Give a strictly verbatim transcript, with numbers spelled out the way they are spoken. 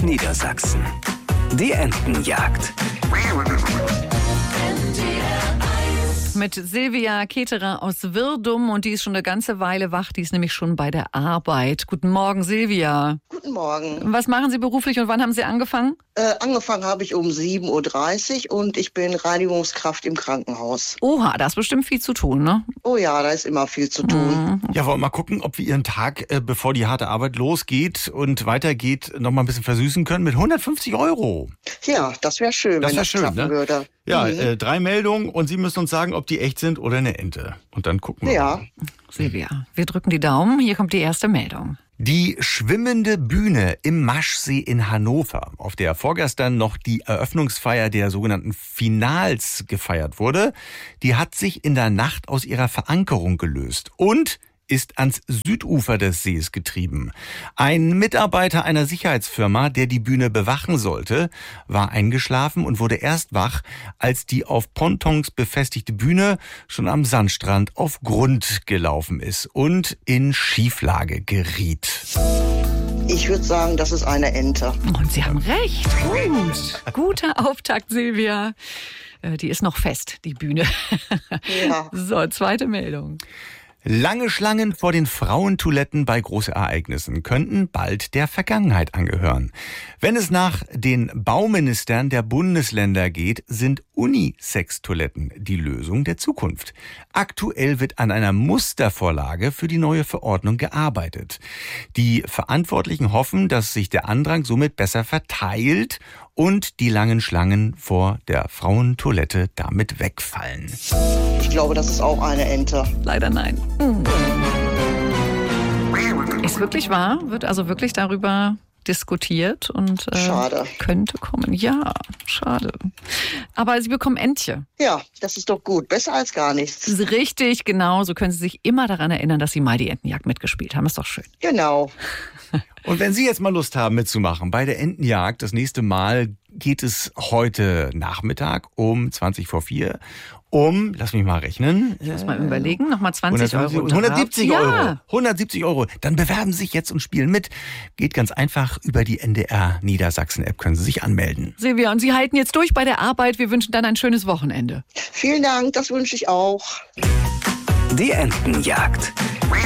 Niedersachsen. Die Entenjagd. Mit Silvia Keterer aus Wirdum und die ist schon eine ganze Weile wach, die ist nämlich schon bei der Arbeit. Guten Morgen, Silvia. Guten Morgen. Was machen Sie beruflich und wann haben Sie angefangen? Äh, angefangen habe ich um sieben Uhr dreißig und ich bin Reinigungskraft im Krankenhaus. Oha, da ist bestimmt viel zu tun, ne? Oh ja, da ist immer viel zu tun. Mhm. Ja, wollen wir mal gucken, ob wir Ihren Tag, äh, bevor die harte Arbeit losgeht und weitergeht, noch mal ein bisschen versüßen können mit hundertfünfzig Euro. Ja, das wäre schön, Das wenn wär das schön, klappen ne? würde. Ja, Mhm. äh, drei Meldungen und Sie müssen uns sagen, ob die echt sind oder eine Ente. Und dann gucken wir Ja. mal. Silvia, wir drücken die Daumen. Hier kommt die erste Meldung. Die schwimmende Bühne im Maschsee in Hannover, auf der vorgestern noch die Eröffnungsfeier der sogenannten Finals gefeiert wurde, die hat sich in der Nacht aus ihrer Verankerung gelöst und ist ans Südufer des Sees getrieben. Ein Mitarbeiter einer Sicherheitsfirma, der die Bühne bewachen sollte, war eingeschlafen und wurde erst wach, als die auf Pontons befestigte Bühne schon am Sandstrand auf Grund gelaufen ist und in Schieflage geriet. Ich würde sagen, das ist eine Ente. Und Sie haben recht. Gut. Guter Auftakt, Silvia. Äh, Die ist noch fest, die Bühne. Ja. So, zweite Meldung. Lange Schlangen vor den Frauentoiletten bei Großereignissen könnten bald der Vergangenheit angehören. Wenn es nach den Bauministern der Bundesländer geht, sind Unisex-Toiletten die Lösung der Zukunft. Aktuell wird an einer Mustervorlage für die neue Verordnung gearbeitet. Die Verantwortlichen hoffen, dass sich der Andrang somit besser verteilt und die langen Schlangen vor der Frauentoilette damit wegfallen. Ich glaube, das ist auch eine Ente. Leider nein. Ist wirklich wahr? Wird also wirklich darüber diskutiert und äh, Schade. könnte kommen. Ja, schade. Aber Sie bekommen Entche. Ja, das ist doch gut. Besser als gar nichts. Richtig, genau. So können Sie sich immer daran erinnern, dass Sie mal die Entenjagd mitgespielt haben. Ist doch schön. Genau. Und wenn Sie jetzt mal Lust haben mitzumachen bei der Entenjagd, das nächste Mal geht es heute Nachmittag um zwanzig vor vier um, lass mich mal rechnen, Ich muss mal überlegen, nochmal zwanzig Euro. drauf. hundertsiebzig Ja. Euro. hundertsiebzig Euro. Dann bewerben Sie sich jetzt und spielen mit. Geht ganz einfach über die N D R Niedersachsen App, können Sie sich anmelden. Silvia, und Sie halten jetzt durch bei der Arbeit. Wir wünschen dann ein schönes Wochenende. Vielen Dank, das wünsche ich auch. Die Entenjagd.